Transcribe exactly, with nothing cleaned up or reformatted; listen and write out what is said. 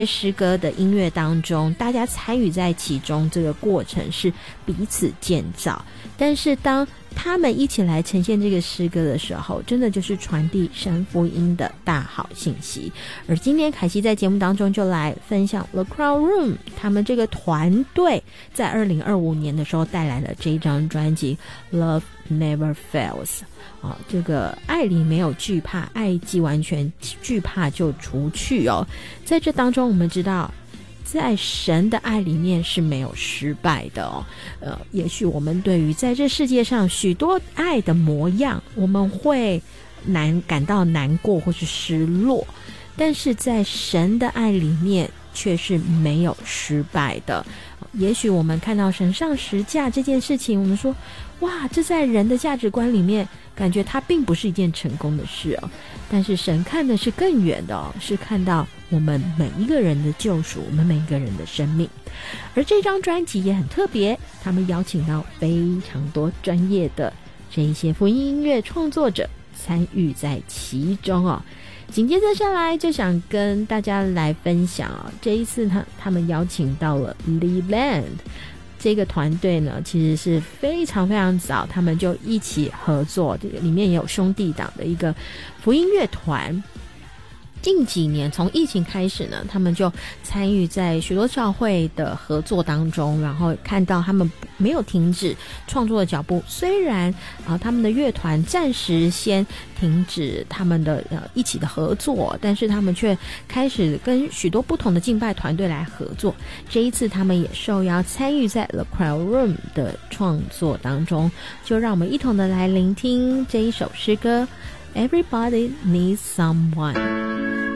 诗歌的音乐当中，大家参与在其中，这个过程是彼此建造，但是当他们一起来呈现这个诗歌的时候，真的就是传递神福音的大好信息。而今天凯西在节目当中就来分享 The Crown Room 他们这个团队在二零二五年的时候带来了这一张专辑 Love Never Fails、哦、这个爱里没有惧怕，爱既完全，惧怕就除去哦。在这当中我们知道在神的爱里面是没有失败的哦。呃，也许我们对于在这世界上许多爱的模样，我们会难感到难过或是失落，但是在神的爱里面却是没有失败的。也许我们看到神上十架这件事情，我们说哇，这在人的价值观里面感觉它并不是一件成功的事哦。但是神看的是更远的哦，是看到我们每一个人的救赎，我们每一个人的生命。而这张专辑也很特别，他们邀请到非常多专业的这一些福音音乐创作者参与在其中哦。紧接着下来就想跟大家来分享哦，这一次他他们邀请到了 Lee Land 这个团队呢，其实是非常非常早，他们就一起合作，这个里面也有兄弟党的一个福音乐团。近几年从疫情开始呢，他们就参与在许多教会的合作当中，然后看到他们没有停止创作的脚步。虽然啊、呃，他们的乐团暂时先停止他们的呃一起的合作，但是他们却开始跟许多不同的敬拜团队来合作。这一次他们也受邀参与在 The Crown Room 的创作当中，就让我们一同的来聆听这一首诗歌 Everybody Needs Someone。